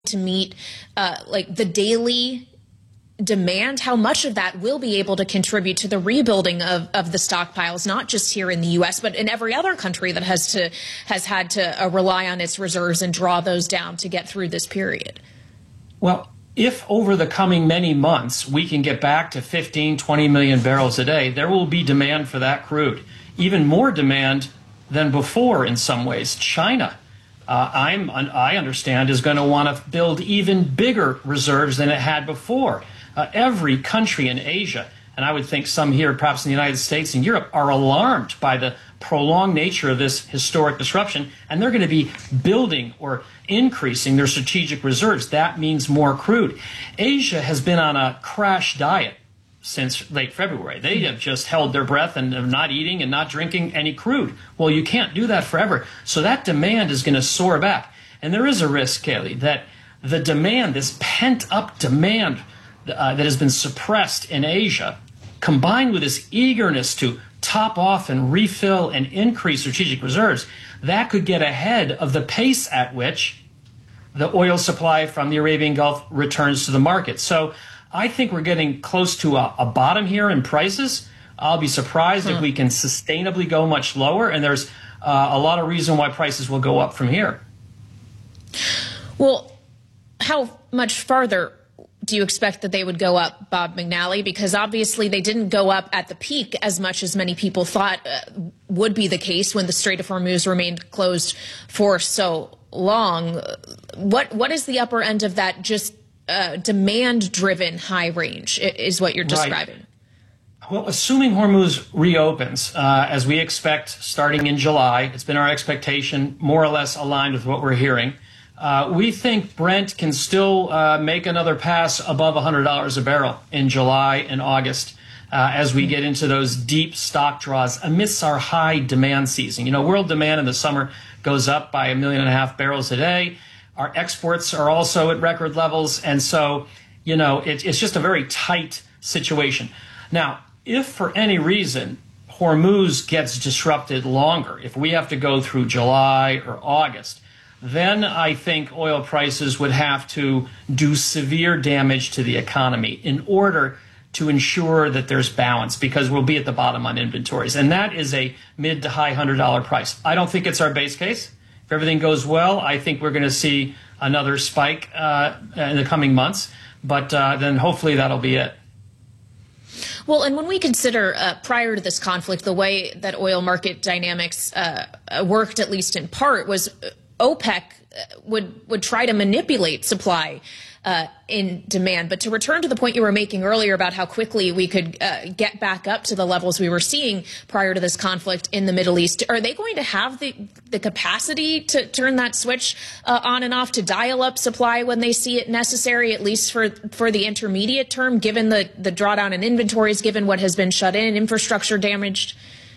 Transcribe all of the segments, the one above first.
to meet like the daily demand? How much of that will be able to contribute to the rebuilding of the stockpiles, not just here in the U.S., but in every other country that has had to rely on its reserves and draw those down to get through this period? Well, if over the coming many months we can get back to 15, 20 million barrels a day, there will be demand for that crude. Even more demand than before in some ways. China, I understand, is going to want to build even bigger reserves than it had before. Every country in Asia, and I would think some here, perhaps in the United States and Europe, are alarmed by the prolonged nature of this historic disruption, and they're going to be building or increasing their strategic reserves. That means more crude. Asia has been on a crash diet since late February. They have just held their breath and are not eating and not drinking any crude. Well, you can't do that forever. So that demand is going to soar back. And there is a risk, Kayleigh, that the demand, this pent-up demand that has been suppressed in Asia, combined with this eagerness to top off and refill and increase strategic reserves, that could get ahead of the pace at which the oil supply from the Arabian Gulf returns to the market. So I think we're getting close to a bottom here in prices. I'll be surprised if we can sustainably go much lower, and there's a lot of reason why prices will go up from here. Well, how much farther do you expect that they would go up, Bob McNally? Because obviously they didn't go up at the peak as much as many people thought would be the case when the Strait of Hormuz remained closed for so long. What is the upper end of that just demand-driven high range is what you're describing? Right. Well, assuming Hormuz reopens, as we expect starting in July, it's been our expectation, more or less aligned with what we're hearing. We think Brent can still make another pass above $100 a barrel in July and August as we get into those deep stock draws amidst our high demand season. You know, world demand in the summer goes up by 1.5 million barrels a day. Our exports are also at record levels. And so, you know, it's just a very tight situation. Now, if for any reason Hormuz gets disrupted longer, if we have to go through July or August, then I think oil prices would have to do severe damage to the economy in order to ensure that there's balance, because we'll be at the bottom on inventories. And that is a mid to high $100 price. I don't think it's our base case. If everything goes well, I think we're going to see another spike in the coming months. But then hopefully that'll be it. Well, and when we consider prior to this conflict, the way that oil market dynamics worked, at least in part, was OPEC would try to manipulate supply in demand. But to return to the point you were making earlier about how quickly we could get back up to the levels we were seeing prior to this conflict in the Middle East, are they going to have the capacity to turn that switch on and off, to dial up supply when they see it necessary, at least for the intermediate term, given the drawdown in inventories, given what has been shut in, infrastructure damaged?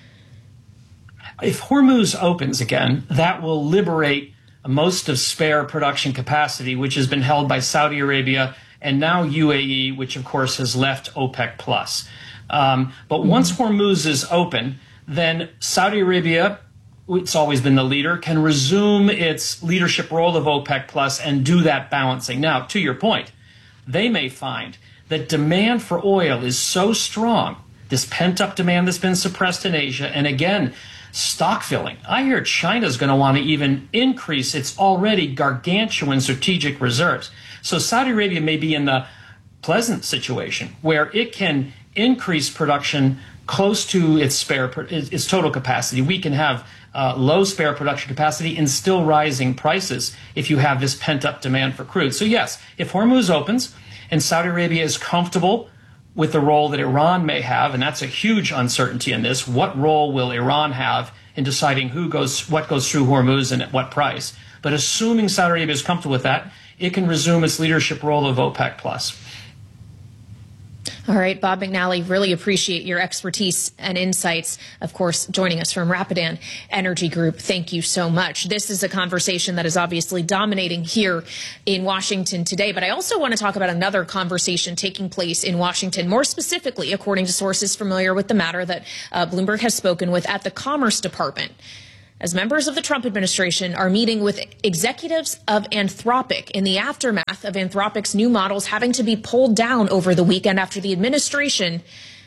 If Hormuz opens again, that will liberate most of spare production capacity, which has been held by Saudi Arabia and now UAE, which of course has left OPEC plus. But once Hormuz is open, then Saudi Arabia, it's always been the leader, can resume its leadership role of OPEC plus and do that balancing. Now, to your point, they may find that demand for oil is so strong, this pent-up demand that's been suppressed in Asia, and again, stock filling. I hear China's going to want to even increase its already gargantuan strategic reserves. So Saudi Arabia may be in the pleasant situation where it can increase production close to its total capacity. We can have low spare production capacity and still rising prices if you have this pent-up demand for crude. So yes, if Hormuz opens and Saudi Arabia is comfortable with the role that Iran may have, and that's a huge uncertainty in this. What role will Iran have in deciding what goes through Hormuz and at what price? But assuming Saudi Arabia is comfortable with that, it can resume its leadership role of OPEC plus. All right, Bob McNally, really appreciate your expertise and insights. Of course, joining us from Rapidan Energy Group. Thank you so much. This is a conversation that is obviously dominating here in Washington today. But I also want to talk about another conversation taking place in Washington, more specifically, according to sources familiar with the matter that Bloomberg has spoken with at the Commerce Department. as members of the Trump administration are meeting with executives of Anthropic in the aftermath of Anthropic's new models having to be pulled down over the weekend after the administration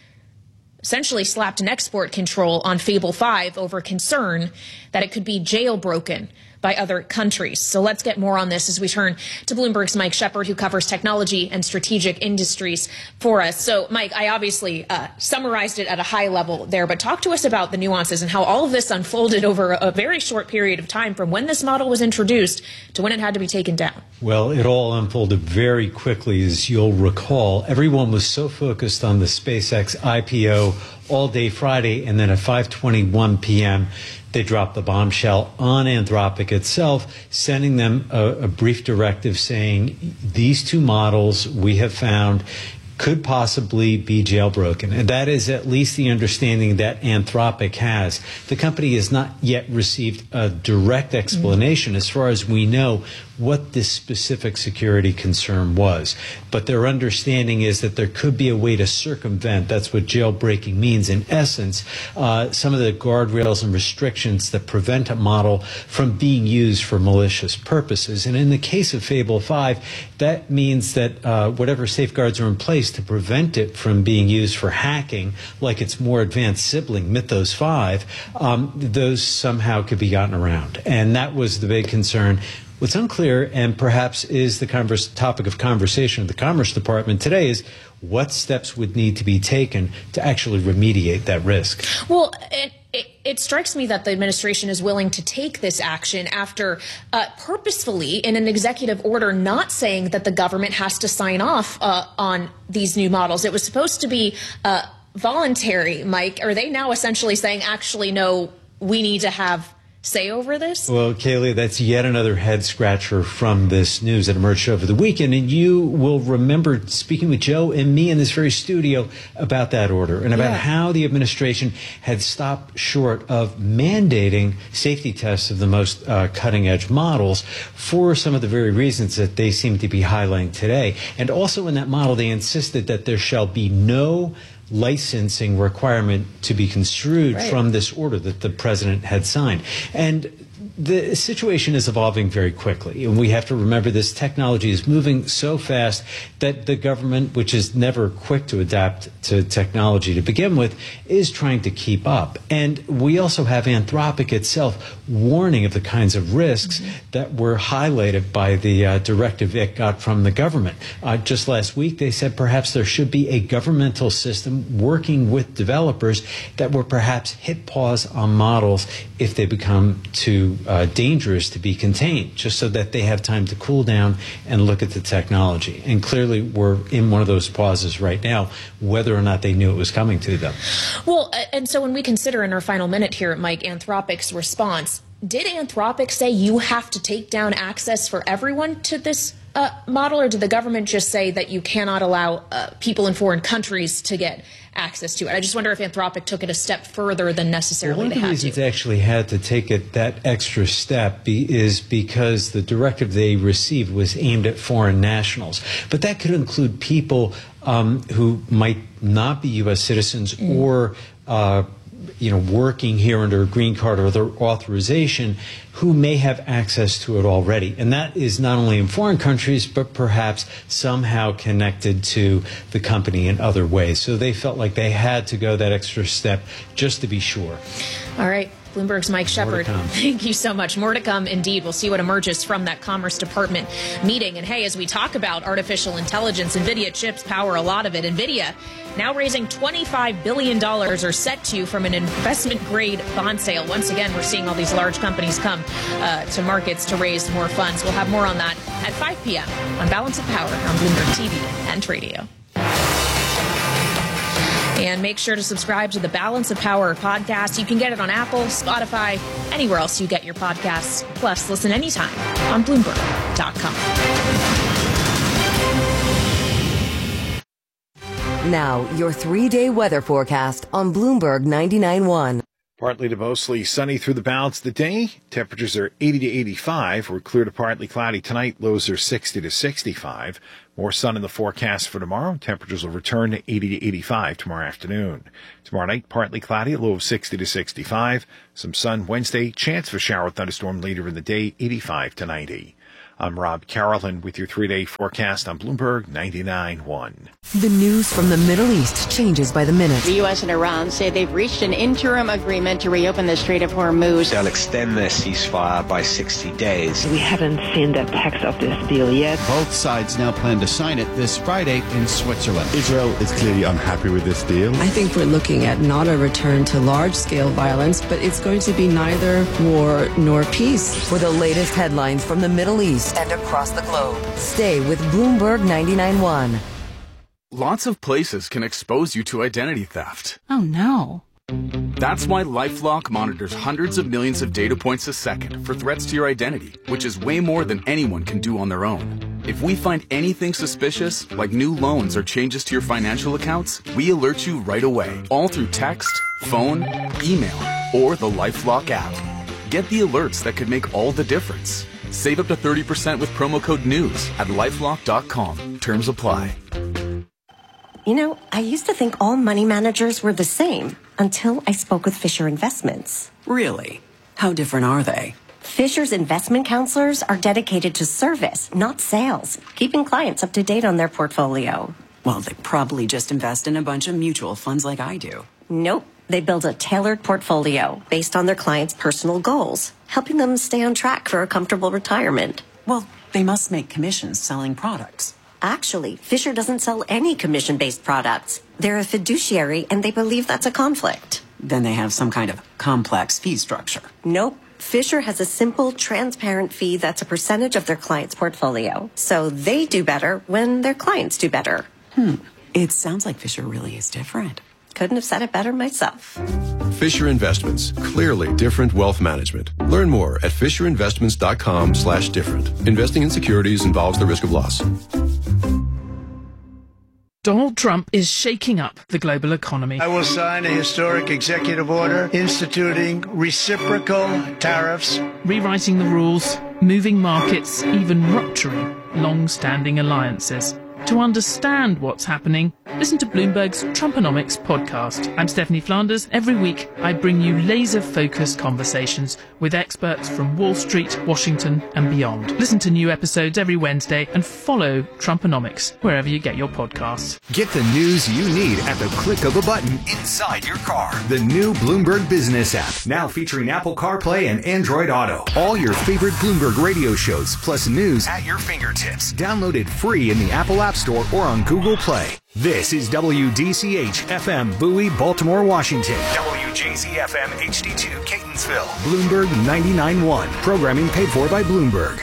essentially slapped an export control on Fable 5 over concern that it could be jailbroken by other countries. So let's get more on this as we turn to Bloomberg's Mike Shepard, who covers technology and strategic industries for us. So, Mike, I obviously summarized it at a high level there, but talk to us about the nuances and how all of this unfolded over a very short period of time from when this model was introduced to when it had to be taken down. Well, it all unfolded very quickly, as you'll recall. Everyone was so focused on the SpaceX IPO all day Friday, and then at 5:21 p.m., they dropped the bombshell on Anthropic itself, sending them a brief directive saying these two models we have found could possibly be jailbroken. And that is at least the understanding that Anthropic has. The company has not yet received a direct explanation, as far as we know, what this specific security concern was. But their understanding is that there could be a way to circumvent, that's what jailbreaking means in essence, some of the guardrails and restrictions that prevent a model from being used for malicious purposes. And in the case of Fable 5, that means that whatever safeguards are in place to prevent it from being used for hacking, like its more advanced sibling, Mythos 5, those somehow could be gotten around. And that was the big concern. What's unclear, and perhaps is the topic of conversation of the Commerce Department today, is what steps would need to be taken to actually remediate that risk. Well, it strikes me that the administration is willing to take this action after purposefully, in an executive order, not saying that the government has to sign off on these new models. It was supposed to be voluntary, Mike. Are they now essentially saying, actually, no, we need to have say over this? Well, Kaylee, that's yet another head scratcher from this news that emerged over the weekend. And you will remember speaking with Joe and me in this very studio about that order and about how the administration had stopped short of mandating safety tests of the most cutting edge models for some of the very reasons that they seem to be highlighting today. And also in that model, they insisted that there shall be no licensing requirement to be construed from this order that the president had signed. And the situation is evolving very quickly, and we have to remember this technology is moving so fast that the government, which is never quick to adapt to technology to begin with, is trying to keep up. And we also have Anthropic itself warning of the kinds of risks that were highlighted by the directive it got from the government. Just last week, they said perhaps there should be a governmental system working with developers that will perhaps hit pause on models if they become too dangerous to be contained, just so that they have time to cool down and look at the technology. And clearly we're in one of those pauses right now, whether or not they knew it was coming to them. Well, and so when we consider in our final minute here, Mike, Anthropic's response, did Anthropic say you have to take down access for everyone to this model, or did the government just say that you cannot allow people in foreign countries to get access to it? I just wonder if Anthropic took it a step further than necessarily one of the reasons they actually had to take it that extra step is because the directive they received was aimed at foreign nationals. But that could include people who might not be U.S. citizens or working here under a green card or other authorization, who may have access to it already. And that is not only in foreign countries, but perhaps somehow connected to the company in other ways. So they felt like they had to go that extra step just to be sure. All right. Bloomberg's Mike Shepard. Thank you so much. More to come, indeed. We'll see what emerges from that Commerce Department meeting. And hey, as we talk about artificial intelligence, NVIDIA chips power a lot of it. NVIDIA now raising $25 billion or set to from an investment-grade bond sale. Once again, we're seeing all these large companies come to markets to raise more funds. We'll have more on that at 5 p.m. on Balance of Power on Bloomberg TV and radio. And make sure to subscribe to the Balance of Power podcast. You can get it on Apple, Spotify, anywhere else you get your podcasts. Plus, listen anytime on Bloomberg.com. Now, your 3-day weather forecast on Bloomberg 99.1. Partly to mostly sunny through the balance of the day. Temperatures are 80 to 85. We're clear to partly cloudy tonight. Lows are 60 to 65. More sun in the forecast for tomorrow. Temperatures will return to 80 to 85 tomorrow afternoon. Tomorrow night, partly cloudy, a low of 60 to 65. Some sun Wednesday. Chance of a shower or thunderstorm later in the day, 85 to 90. I'm Rob Carolan with your 3-day forecast on Bloomberg 99.1. The news from the Middle East changes by the minute. The U.S. and Iran say they've reached an interim agreement to reopen the Strait of Hormuz. They'll extend their ceasefire by 60 days. We haven't seen the text of this deal yet. Both sides now plan to sign it this Friday in Switzerland. Israel is clearly unhappy with this deal. I think we're looking at not a return to large-scale violence, but it's going to be neither war nor peace. For the latest headlines from the Middle East and across the globe, stay with Bloomberg 99.1. Lots of places can expose you to identity theft. Oh, no. That's why LifeLock monitors hundreds of millions of data points a second for threats to your identity, which is way more than anyone can do on their own. If we find anything suspicious, like new loans or changes to your financial accounts, we alert you right away, all through text, phone, email, or the LifeLock app. Get the alerts that could make all the difference. Save up to 30% with promo code NEWS at LifeLock.com. Terms apply. You know, I used to think all money managers were the same until I spoke with Fisher Investments. Really? How different are they? Fisher's investment counselors are dedicated to service, not sales, keeping clients up to date on their portfolio. Well, they probably just invest in a bunch of mutual funds like I do. Nope. They build a tailored portfolio based on their clients' personal goals, helping them stay on track for a comfortable retirement. Well, they must make commissions selling products. Actually, Fisher doesn't sell any commission-based products. They're a fiduciary, and they believe that's a conflict. Then they have some kind of complex fee structure. Nope. Fisher has a simple, transparent fee that's a percentage of their client's portfolio. So they do better when their clients do better. It sounds like Fisher really is different. Couldn't have said it better myself. Fisher Investments. Clearly different wealth management. Learn more at fisherinvestments.com/different. Investing in securities involves the risk of loss. Donald Trump is shaking up the global economy. I will sign a historic executive order instituting reciprocal tariffs, rewriting the rules, moving markets, even rupturing long-standing alliances. To understand what's happening, listen to Bloomberg's Trumponomics podcast. I'm Stephanie Flanders. Every week, I bring you laser-focused conversations with experts from Wall Street, Washington, and beyond. Listen to new episodes every Wednesday and follow Trumponomics wherever you get your podcasts. Get the news you need at the click of a button inside your car. The new Bloomberg Business app, now featuring Apple CarPlay and Android Auto. All your favorite Bloomberg radio shows, plus news at your fingertips. Download it free in the Apple App Store or on Google Play. This is WDCH-FM Bowie, Baltimore, Washington. WJZ-FM HD2 Catonsville. Bloomberg 99.1. Programming paid for by Bloomberg.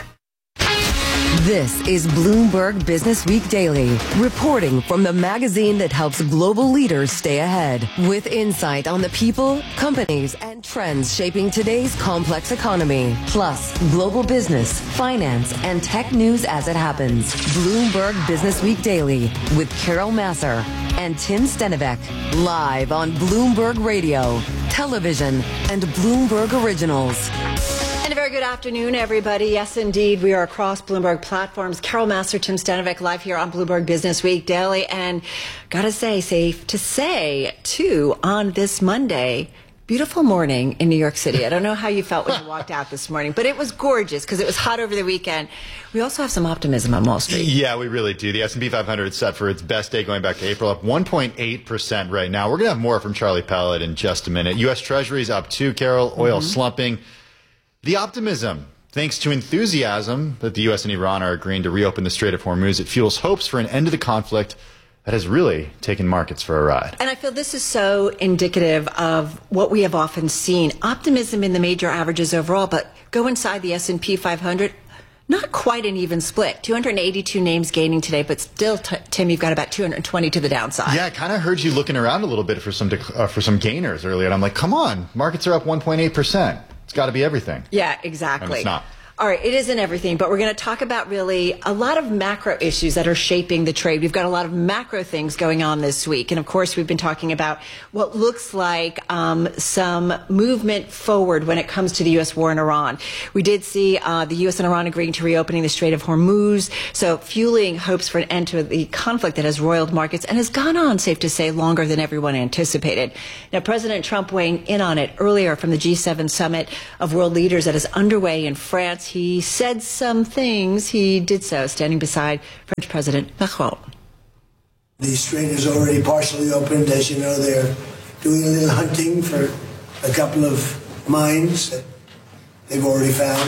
This is Bloomberg Business Week Daily, reporting from the magazine that helps global leaders stay ahead, with insight on the people, companies, and trends shaping today's complex economy, plus global business, finance, and tech news as it happens. Bloomberg Business Week Daily with Carol Massar and Tim Stenivek, live on Bloomberg Radio, television, and Bloomberg Originals. And a very good afternoon, everybody. Yes, indeed, we are across Bloomberg platforms. Carol Massar, Tim Stenivek, live here on Bloomberg Business Week Daily. And gotta say, safe to say, too, on this Monday, beautiful morning in New York City. I don't know how you felt when you walked out this morning, but it was gorgeous because it was hot over the weekend. We also have some optimism on Wall Street. Yeah, we really do. The S&P 500 is set for its best day going back to April, up 1.8% right now. We're going to have more from Charlie Pellet in just a minute. U.S. Treasury's up too, Carol. Oil slumping. The optimism, thanks to enthusiasm that the U.S. and Iran are agreeing to reopen the Strait of Hormuz, it fuels hopes for an end to the conflict that has really taken markets for a ride. And I feel this is so indicative of what we have often seen. Optimism in the major averages overall, but go inside the S&P 500, not quite an even split. 282 names gaining today, but still, Tim, you've got about 220 to the downside. Yeah, I kind of heard you looking around a little bit for some gainers earlier, and I'm like, come on, markets are up 1.8%. It's got to be everything. Yeah, exactly. And it's not. All right, it isn't everything, but we're going to talk about really a lot of macro issues that are shaping the trade. We've got a lot of macro things going on this week. And of course, we've been talking about what looks like some movement forward when it comes to the U.S. war in Iran. We did see the U.S. and Iran agreeing to reopening the Strait of Hormuz, so fueling hopes for an end to the conflict that has roiled markets and has gone on, safe to say, longer than everyone anticipated. Now, President Trump weighing in on it earlier from the G7 summit of world leaders that is underway in France. He said some things. He did so standing beside French President Macron. The strait is already partially opened. As you know, they're doing a little hunting for a couple of mines that they've already found.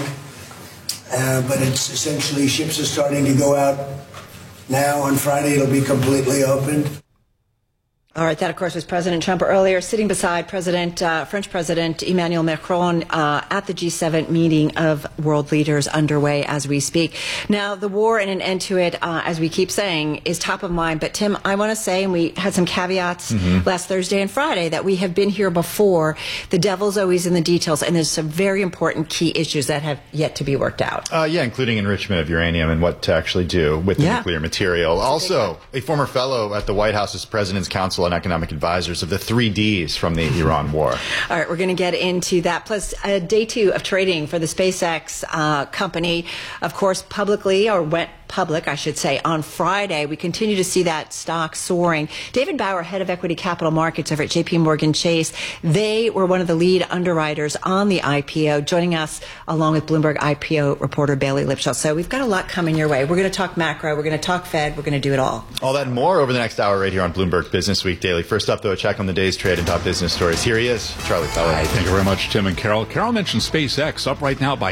But it's essentially ships are starting to go out now. On Friday, it'll be completely opened. All right, that, of course, was President Trump earlier, sitting beside French President Emmanuel Macron at the G7 meeting of world leaders underway as we speak. Now, the war and an end to it, as we keep saying, is top of mind. But, Tim, I want to say, and we had some caveats last Thursday and Friday, that we have been here before. The devil's always in the details, and there's some very important key issues that have yet to be worked out. Including enrichment of uranium and what to actually do with the nuclear material. Also, a former fellow at the White House's President's Council on Economic Advisors of the 3 Ds from the Iran war. All right, we're going to get into that. Plus, day 2 of trading for the SpaceX company, of course, went public, I should say, on Friday. We continue to see that stock soaring. David Bauer, head of equity capital markets over at JP Morgan Chase, they were one of the lead underwriters on the IPO, joining us along with Bloomberg IPO reporter Bailey Lipshaw. So we've got a lot coming your way. We're going to talk macro, we're going to talk Fed, we're going to do it all. All that and more over the next hour right here on Bloomberg Business Week Daily. First up, though, a check on the day's trade and top business stories. Here he is, Charlie Pellet. Hi, thank you very much, Tim and Carol. Carol mentioned SpaceX up right now by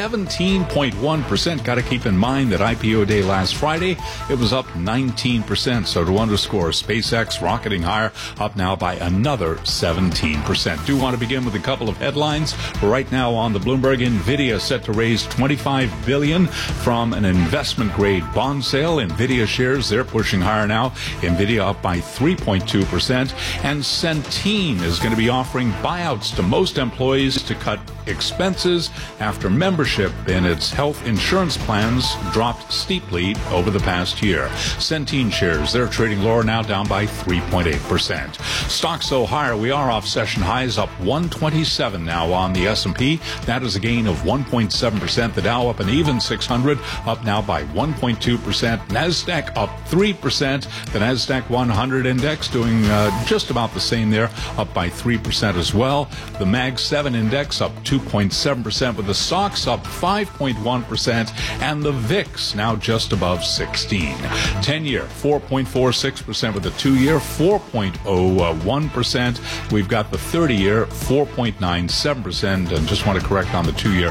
17.1%. Got to keep in mind that IPO day last Friday, it was up 19%. So to underscore, SpaceX rocketing higher, up now by another 17%. Do want to begin with a couple of headlines. Right now on the Bloomberg, NVIDIA set to raise $25 billion from an investment-grade bond sale. NVIDIA shares, they're pushing higher now. NVIDIA up by 3.2%. And Centene is going to be offering buyouts to most employees to cut expenses after membership in its health insurance plans dropped steeply over the past year. Centene shares, they're trading lower now, down by 3.8%. Stocks so higher, we are off session highs, up 127 now on the S&P. That is a gain of 1.7%. The Dow up an even 600, up now by 1.2%. NASDAQ up 3%. The NASDAQ 100 index doing just about the same there, up by 3% as well. The MAG 7 index up 2.7%, with the stocks up 5.1%, and the VIX now just above 16. 10-year 4.46%, with the 2-year 4.01%. We've got the 30-year 4.97%, and just want to correct on the 2-year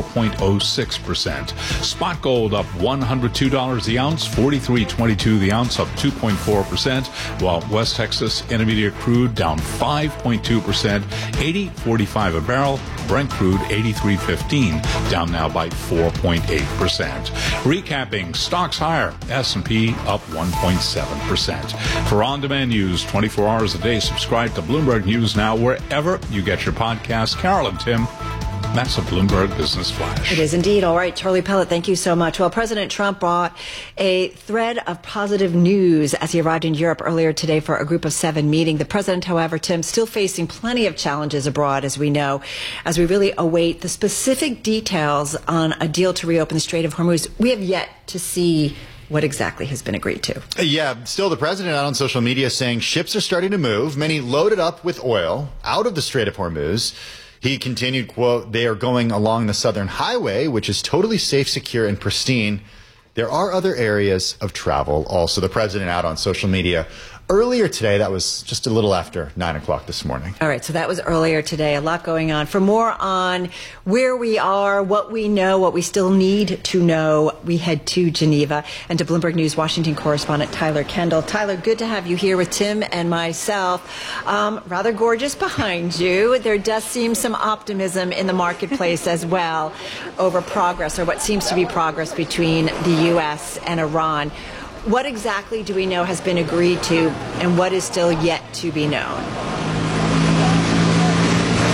4.06%. Spot gold up $102 the ounce, 43.22 the ounce, up 2.4%, while West Texas Intermediate crude down 5.2%, 80.45 a barrel. Brent crude 83.15, down now by 4.8%. Recapping, stocks higher, S&P up 1.7%. For on-demand news 24 hours a day, subscribe to Bloomberg News Now wherever you get your podcasts. Carol and Tim, that's a Bloomberg Business Flash. It is indeed. All right, Charlie Pellet, thank you so much. Well, President Trump brought a thread of positive news as he arrived in Europe earlier today for a Group of 7 meeting. The president, however, Tim, still facing plenty of challenges abroad, as we know, as we really await the specific details on a deal to reopen the Strait of Hormuz. We have yet to see what exactly has been agreed to. Yeah, still the president out on social media saying ships are starting to move, many loaded up with oil out of the Strait of Hormuz. He continued, quote, "They are going along the Southern Highway, which is totally safe, secure, and pristine. There are other areas of travel." Also, the president out on social media earlier today. That was just a little after 9 o'clock this morning. All right, so that was earlier today. A lot going on. For more on where we are, what we know, what we still need to know, we head to Geneva and to Bloomberg News Washington correspondent Tyler Kendall. Tyler, good to have you here with Tim and myself. Rather gorgeous behind you. There does seem some optimism in the marketplace as well over progress, or what seems to be progress, between the U.S. and Iran. What exactly do we know has been agreed to, and what is still yet to be known? Well,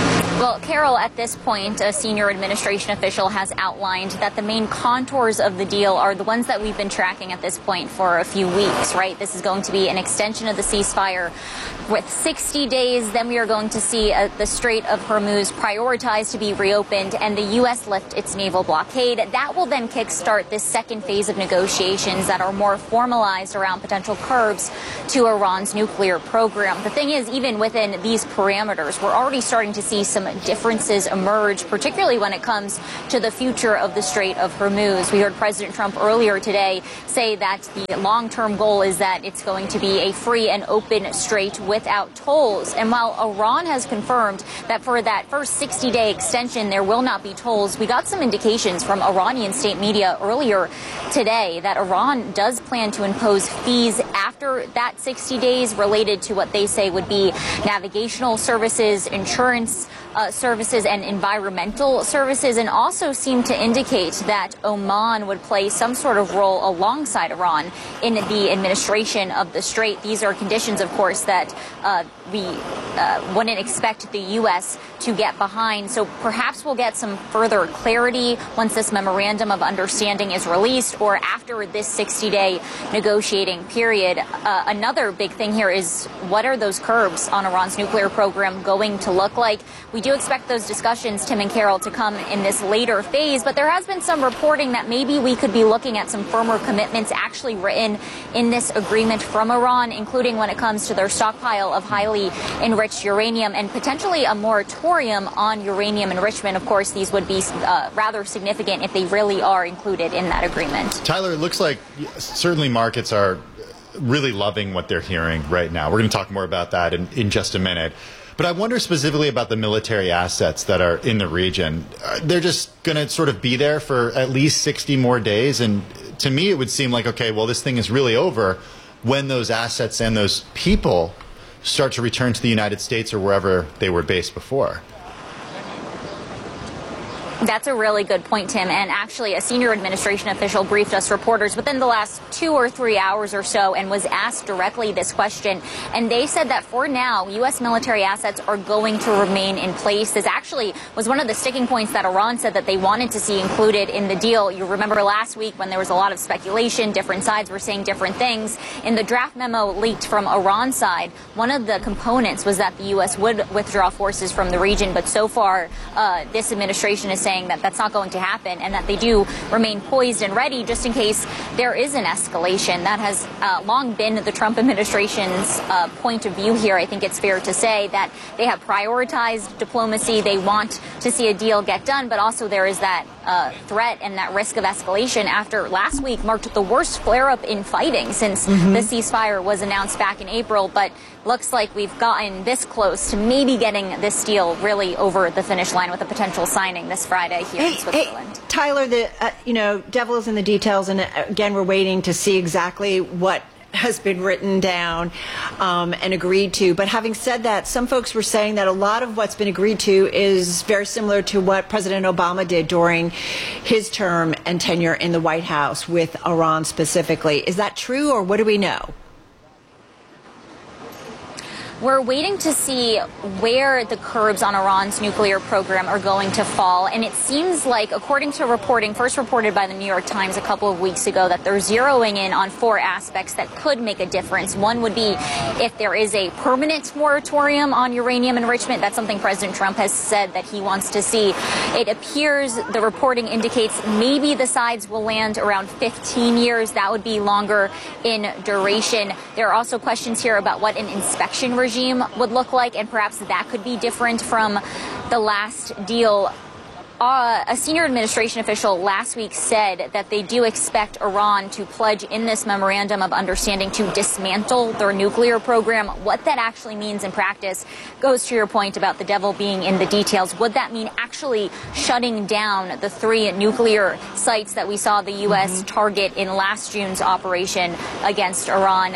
Well, Carol, at this point, a senior administration official has outlined that the main contours of the deal are the ones that we've been tracking at this point for a few weeks, right? This is going to be an extension of the ceasefire with 60 days. Then we are going to see the Strait of Hormuz prioritized to be reopened and the U.S. lift its naval blockade. That will then kickstart this second phase of negotiations that are more formalized around potential curbs to Iran's nuclear program. The thing is, even within these parameters, we're already starting to see some differences emerge, particularly when it comes to the future of the Strait of Hormuz. We heard President Trump earlier today say that the long-term goal is that it's going to be a free and open strait without tolls. And while Iran has confirmed that for that first 60-day extension there will not be tolls, we got some indications from Iranian state media earlier today that Iran does plan to impose fees after that 60 days related to what they say would be navigational services, insurance services, and environmental services, and also seem to indicate that Oman would play some sort of role alongside Iran in the administration of the strait. These are conditions, of course, that we wouldn't expect the U.S. to get behind. So perhaps we'll get some further clarity once this memorandum of understanding is released or after this 60-day negotiating period. Another big thing here is, what are those curbs on Iran's nuclear program going to look like? We do expect those discussions, Tim and Carol, to come in this later phase, but there has been some reporting that maybe we could be looking at some firmer commitments actually written in this agreement from Iran, including when it comes to their stockpile of highly enriched uranium and potentially a moratorium on uranium enrichment. Of course, these would be rather significant if they really are included in that agreement. Tyler, it looks like certainly markets are really loving what they're hearing right now. We're going to talk more about that in just a minute. But I wonder specifically about the military assets that are in the region. They're just going to sort of be there for at least 60 more days. And to me, it would seem like, okay, well, this thing is really over when those assets and those people start to return to the United States or wherever they were based before. That's a really good point, Tim. And actually, a senior administration official briefed us reporters within the last 2 or 3 hours or so and was asked directly this question. And they said that for now, U.S. military assets are going to remain in place. This actually was one of the sticking points that Iran said that they wanted to see included in the deal. You remember last week when there was a lot of speculation, different sides were saying different things. In the draft memo leaked from Iran's side, one of the components was that the U.S. would withdraw forces from the region. But so far, this administration is saying that that's not going to happen and that they do remain poised and ready just in case there is an escalation. That has long been the Trump administration's point of view here. I think it's fair to say that they have prioritized diplomacy. They want to see a deal get done, but also there is that threat and that risk of escalation after last week marked the worst flare-up in fighting since the ceasefire was announced back in April. But looks like we've gotten this close to maybe getting this deal really over the finish line with a potential signing this Friday here in Switzerland. Hey, Tyler, the devil is in the details, and again, we're waiting to see exactly what has been written down and agreed to. But having said that, some folks were saying that a lot of what's been agreed to is very similar to what President Obama did during his term and tenure in the White House with Iran specifically. Is that true, or what do we know? We're waiting to see where the curbs on Iran's nuclear program are going to fall. And it seems like, according to reporting first reported by the New York Times a couple of weeks ago, that they're zeroing in on 4 aspects that could make a difference. One would be if there is a permanent moratorium on uranium enrichment. That's something President Trump has said that he wants to see. It appears the reporting indicates maybe the sides will land around 15 years. That would be longer in duration. There are also questions here about what an inspection regime would look like, and perhaps that could be different from the last deal. A senior administration official last week said that they do expect Iran to pledge in this memorandum of understanding to dismantle their nuclear program. What that actually means in practice goes to your point about the devil being in the details. Would that mean actually shutting down the 3 nuclear sites that we saw the U.S. target in last June's operation against Iran?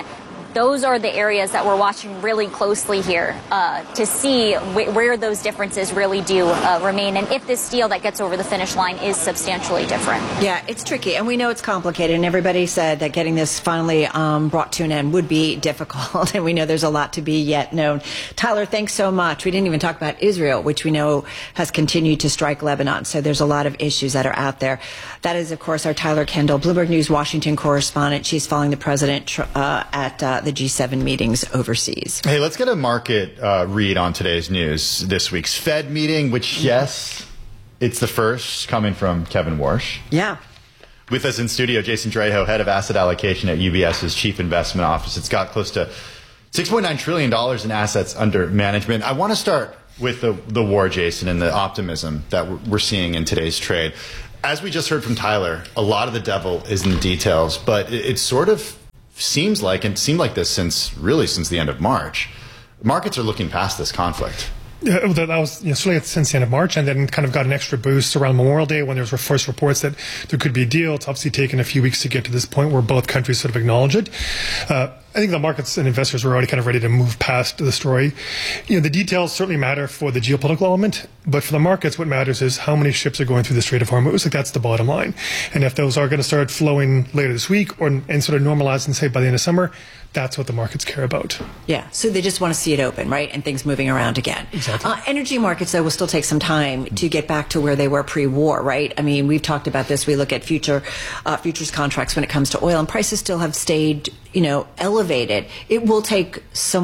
those are the areas that we're watching really closely here to see where those differences really do remain, and if this deal that gets over the finish line is substantially different. Yeah, it's tricky, and we know it's complicated, and everybody said that getting this finally brought to an end would be difficult, and we know there's a lot to be yet known. Tyler, thanks so much. We didn't even talk about Israel, which we know has continued to strike Lebanon, so there's a lot of issues that are out there. That is, of course, our Tyler Kendall, Bloomberg News Washington correspondent. She's following the president at the G7 meetings overseas. Hey, let's get a market read on today's news. This week's Fed meeting, which, yes, it's the first coming from Kevin Warsh. Yeah. With us in studio, Jason Draho, head of asset allocation at UBS's chief investment office. It's got close to $6.9 trillion in assets under management. I want to start with the war, Jason, and the optimism that we're seeing in today's trade. As we just heard from Tyler, a lot of the devil is in the details, but it sort of seemed like this since the end of March. Markets are looking past this conflict. Yeah, that was certainly since the end of March, and then kind of got an extra boost around Memorial Day when there was first reports that there could be a deal. It's obviously taken a few weeks to get to this point where both countries sort of acknowledge it. I think the markets and investors were already kind of ready to move past the story. The details certainly matter for the geopolitical element, but for the markets, what matters is how many ships are going through the Strait of Hormuz. Like, that's the bottom line. And if those are going to start flowing later this week and sort of normalizing, say, by the end of summer, that's what the markets care about. Yeah, so they just want to see it open, right, and things moving around again. Exactly. Energy markets, though, will still take some time to get back to where they were pre-war, right? I mean, we've talked about this. We look at futures contracts when it comes to oil, and prices still have stayed, elevated. It will take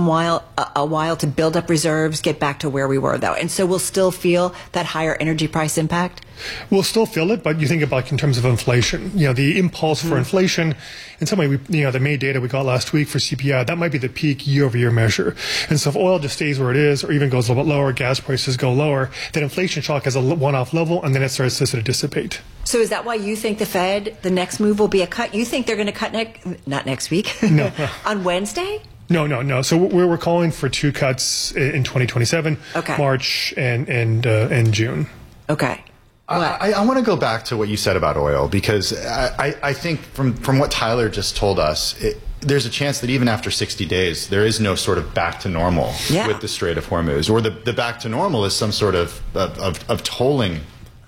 a while to build up reserves, get back to where we were, though. And so we'll still feel that higher energy price impact? We'll still feel it, but you think about in terms of inflation. The impulse for inflation, in some way, the May data we got last week for CPI, that might be the peak year-over-year measure. And so if oil just stays where it is, or even goes a little bit lower, gas prices go lower, then inflation shock has a one-off level, and then it starts to sort of dissipate. So is that why you think the Fed, the next move will be a cut? You think they're going to cut not next week? No. On Wednesday? No. So we're calling for 2 cuts in 2027, okay. March and June. Okay. I want to go back to what you said about oil, because I think from what Tyler just told us, there's a chance that even after 60 days, there is no sort of back to normal with the Strait of Hormuz, or the back to normal is some sort of tolling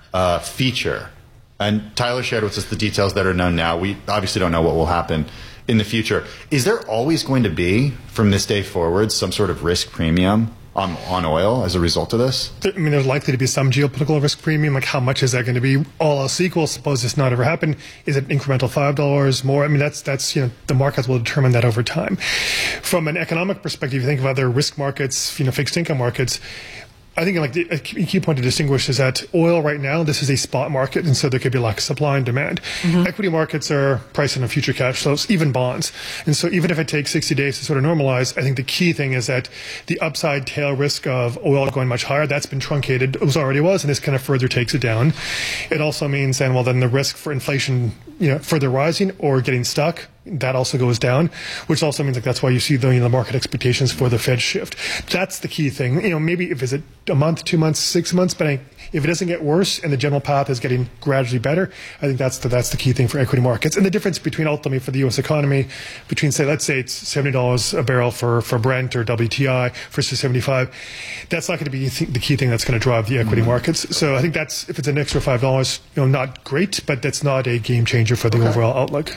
feature. And Tyler shared with us the details that are known now. We obviously don't know what will happen in the future. Is there always going to be, from this day forward, some sort of risk premium on oil as a result of this? I mean, there's likely to be some geopolitical risk premium. Like, how much is that going to be? All else equal, suppose this not ever happened, is it incremental $5 more? I mean, that's the markets will determine that over time. From an economic perspective, you think of other risk markets, fixed income markets. I think a key point to distinguish is that oil right now, this is a spot market, and so there could be lack of supply and demand. Mm-hmm. Equity markets are pricing on future cash flows, even bonds. And so even if it takes 60 days to sort of normalize, I think the key thing is that the upside tail risk of oil going much higher, that's been truncated. It already was, and this kind of further takes it down. It also means then the risk for inflation, further rising or getting stuck, that also goes down, which also means that's why you see the market expectations for the Fed shift. That's the key thing. Maybe if it's a month, 2 months, 6 months, but if it doesn't get worse and the general path is getting gradually better, I think that's the key thing for equity markets. And the difference between ultimately for the U.S. economy, between let's say it's $70 a barrel for Brent or WTI versus 75, that's not going to be the key thing that's going to drive the equity markets. So I think if it's an extra $5, not great, but that's not a game changer for the overall outlook.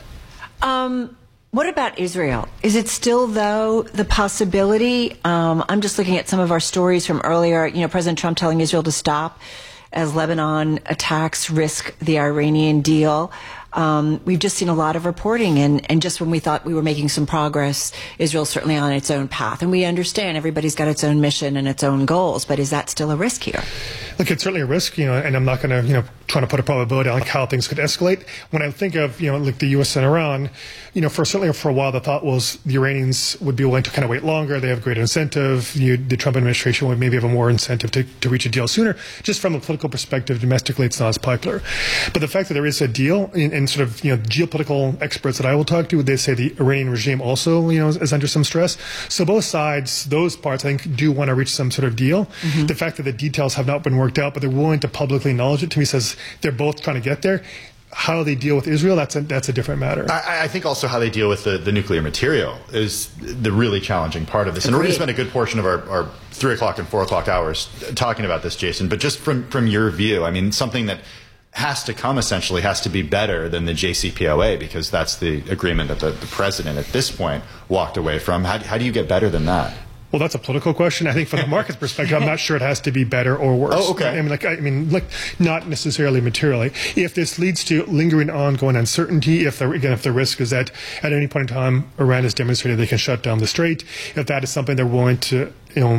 What about Israel? Is it still, though, the possibility? I'm just looking at some of our stories from earlier, President Trump telling Israel to stop as Lebanon attacks risk the Iranian deal. We've just seen a lot of reporting, and just when we thought we were making some progress, Israel's certainly on its own path. And we understand everybody's got its own mission and its own goals, but is that still a risk here? Look, it's certainly a risk, and I'm not going to, trying to put a probability on how things could escalate. When I think of, the U.S. and Iran, certainly for a while the thought was the Iranians would be willing to kind of wait longer. They have greater incentive. The Trump administration would maybe have a more incentive to reach a deal sooner. Just from a political perspective, domestically, it's not as popular. But the fact that there is a deal, and sort of, geopolitical experts that I will talk to, they say the Iranian regime also, is under some stress. So both sides, those parts, I think, do want to reach some sort of deal. Mm-hmm. The fact that the details have not been worked out, but they're willing to publicly acknowledge it, to me says they're both trying to get there. how they deal with Israel, that's a different matter. I think also how they deal with the nuclear material is the really challenging part of this. And we're going to spend a good portion of our 3 o'clock and 4 o'clock hours talking about this, Jason. But just from your view, I mean, something that has to come essentially has to be better than the JCPOA, because that's the agreement that the president at this point walked away from. How do you get better than that? Well, that's a political question. I think from the market's perspective, I'm not sure it has to be better or worse. Oh, okay. I mean, not necessarily materially. If this leads to lingering, ongoing uncertainty, if the risk is that at any point in time Iran has demonstrated they can shut down the strait, if that is something they're willing to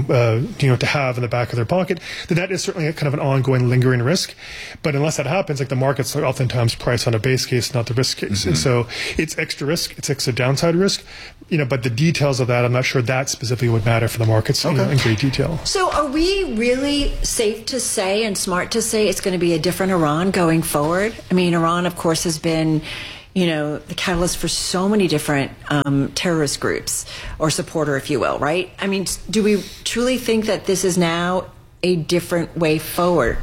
to have in the back of their pocket, then that is certainly a kind of an ongoing, lingering risk. But unless that happens, like the markets are oftentimes priced on a base case, not the risk case. Mm-hmm. And so it's extra risk, it's extra downside risk, but the details of that, I'm not sure that specifically would matter for the markets in great detail. So are we really safe to say and smart to say it's going to be a different Iran going forward? I mean, Iran, of course, has been the catalyst for so many different terrorist groups, or supporter, if you will, right? I mean, do we truly think that this is now a different way forward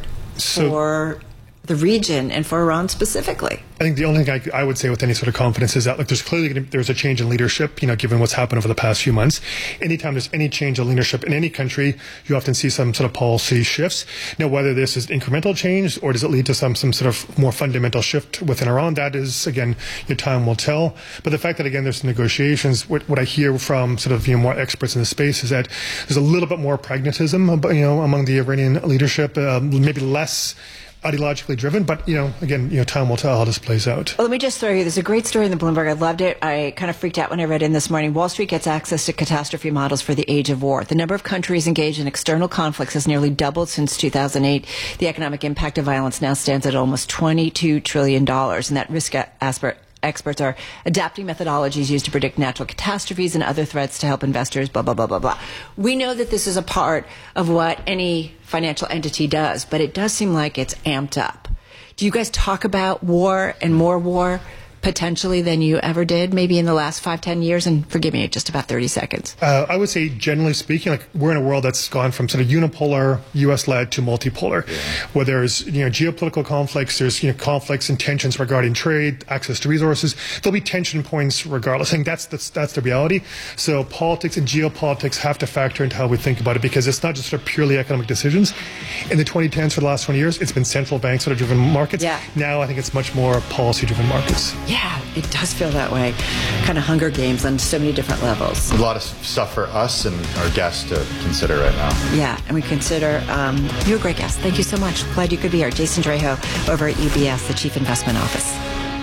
for the region and for Iran specifically? I think the only thing I would say with any sort of confidence is that there's a change in leadership, given what's happened over the past few months. Anytime there's any change in leadership in any country, you often see some sort of policy shifts. Now, whether this is incremental change or does it lead to some sort of more fundamental shift within Iran, that is, again, time will tell. But the fact that, again, there's negotiations, what I hear from sort of more experts in the space is that there's a little bit more pragmatism, among the Iranian leadership, maybe less ideologically driven, but again, time will tell how this plays out. Well, let me just throw you, there's a great story in the Bloomberg. I loved it. I kind of freaked out when I read in this morning. Wall Street gets access to catastrophe models for the age of war. The number of countries engaged in external conflicts has nearly doubled since 2008. The economic impact of violence now stands at almost $22 trillion, and that risk experts are adapting methodologies used to predict natural catastrophes and other threats to help investors, blah, blah, blah, blah, blah. We know that this is a part of what any financial entity does, but it does seem like it's amped up. Do you guys talk about war and more war potentially than you ever did, maybe in the last 5-10 years? And forgive me, just about 30 seconds. I would say, generally speaking, we're in a world that's gone from sort of unipolar, U.S.-led to multipolar, where there's geopolitical conflicts, there's conflicts and tensions regarding trade, access to resources. There'll be tension points regardless. I think that's the reality. So politics and geopolitics have to factor into how we think about it, because it's not just sort of purely economic decisions. In the 2010s, for the last 20 years, it's been central bank sort of driven markets. Yeah. Now I think it's much more policy-driven markets. Yeah, it does feel that way. Kind of Hunger Games on so many different levels. A lot of stuff for us and our guests to consider right now. Yeah, and we consider you're a great guest. Thank you so much. Glad you could be here. Jason Draho over at UBS, the Chief Investment Office.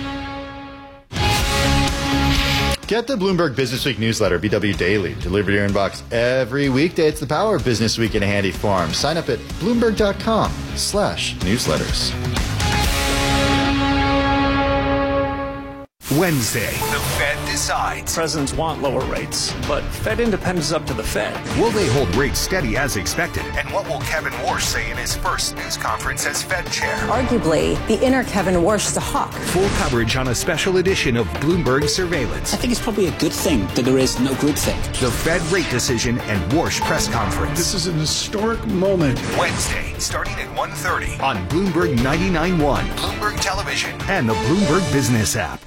Get the Bloomberg Business Week newsletter, BW Daily, delivered to your inbox every weekday. It's the power of Business Week in a handy form. Sign up at Bloomberg.com/newsletters. Wednesday. The Fed decides. Presidents want lower rates, but Fed independence is up to the Fed. Will they hold rates steady as expected? And what will Kevin Warsh say in his first news conference as Fed chair? Arguably, the inner Kevin Warsh is a hawk. Full coverage on a special edition of Bloomberg Surveillance. I think it's probably a good thing that there is no groupthink. The Fed rate decision and Warsh press conference. This is an historic moment. Wednesday, starting at 1:30 on Bloomberg 99.1, Bloomberg Television, and the Bloomberg Business app.